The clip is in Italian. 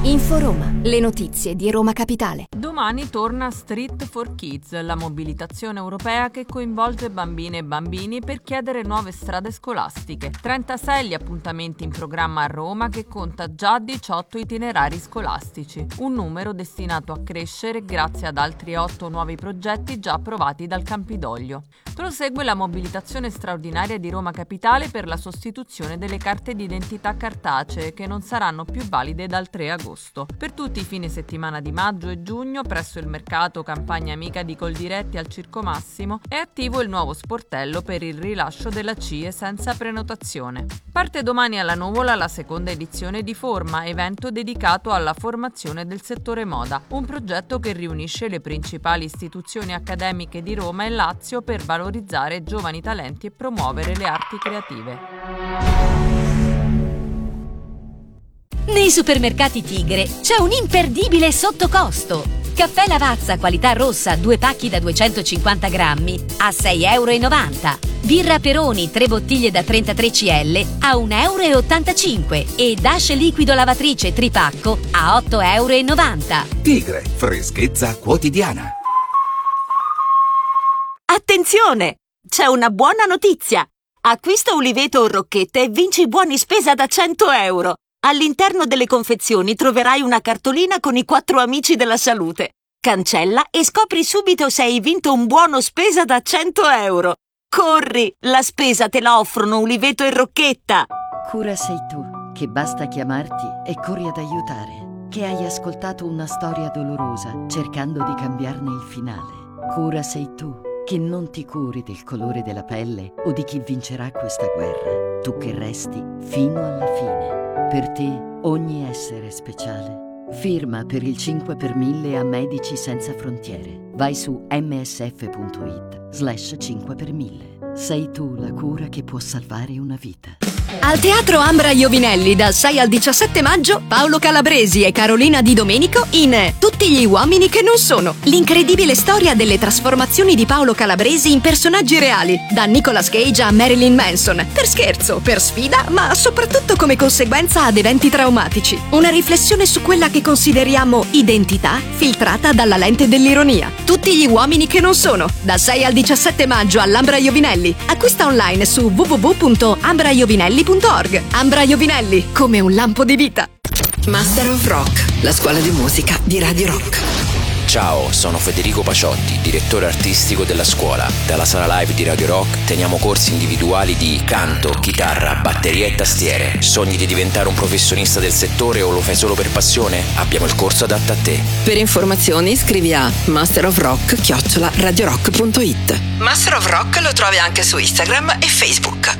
Inforoma, le notizie di Roma Capitale. Domani torna Street for Kids, la mobilitazione europea che coinvolge bambine e bambini per chiedere nuove strade scolastiche. 36 gli appuntamenti in programma a Roma, che conta già 18 itinerari scolastici, un numero destinato a crescere grazie ad altri 8 nuovi progetti già approvati dal Campidoglio. Prosegue la mobilitazione straordinaria di Roma Capitale per la sostituzione delle carte d'identità cartacee, che non saranno più valide dal 3 agosto. Per tutti i fine settimana di maggio e giugno, presso il mercato Campagna Amica di Coldiretti al Circo Massimo, è attivo il nuovo sportello per il rilascio della CIE senza prenotazione. Parte domani alla Nuvola la seconda edizione di Forma, evento dedicato alla formazione del settore moda, un progetto che riunisce le principali istituzioni accademiche di Roma e Lazio per valorizzare giovani talenti e promuovere le arti creative. Nei supermercati Tigre c'è un imperdibile sottocosto. Caffè Lavazza qualità rossa 2 pacchi da 250 grammi a €6,90. Birra Peroni 3 bottiglie da 33 cl a €1,85 e Dash liquido lavatrice tripacco a €8,90. Tigre, freschezza quotidiana. Attenzione! C'è una buona notizia! Acquista Uliveto o Rocchette e vinci buoni spesa da €100. All'interno delle confezioni troverai una cartolina con i 4 amici della salute. Cancella e scopri subito se hai vinto un buono spesa da €100. Corri! La spesa te la offrono Uliveto e Rocchetta! Cura sei tu, che basta chiamarti e corri ad aiutare. Che hai ascoltato una storia dolorosa cercando di cambiarne il finale. Cura sei tu, che non ti curi del colore della pelle o di chi vincerà questa guerra. Tu che resti fino alla fine. Per te ogni essere è speciale. Firma per il 5 per 1000 a Medici Senza Frontiere. Vai su msf.it/5 per 1000. Sei tu la cura che può salvare una vita. Al Teatro Ambra Iovinelli dal 6 al 17 maggio Paolo Calabresi e Carolina Di Domenico in Tutti gli uomini che non sono. L'incredibile storia delle trasformazioni di Paolo Calabresi in personaggi reali, da Nicolas Cage a Marilyn Manson, per scherzo, per sfida, ma soprattutto come conseguenza ad eventi traumatici. Una riflessione su quella che consideriamo identità filtrata dalla lente dell'ironia. Tutti gli uomini che non sono, dal 6 al 17 maggio all'Ambra Iovinelli. Acquista online su www.ambraiovinelli.org. Ambra Iovinelli, come un lampo di vita. Master of Rock, la scuola di musica di Radio Rock. Ciao, sono Federico Paciotti, direttore artistico della scuola. Dalla sala live di Radio Rock teniamo corsi individuali di canto, chitarra, batteria e tastiere. Sogni di diventare un professionista del settore o lo fai solo per passione? Abbiamo il corso adatto a te. Per informazioni scrivi a masterofrock@radiorock.it. Master of Rock lo trovi anche su Instagram e Facebook.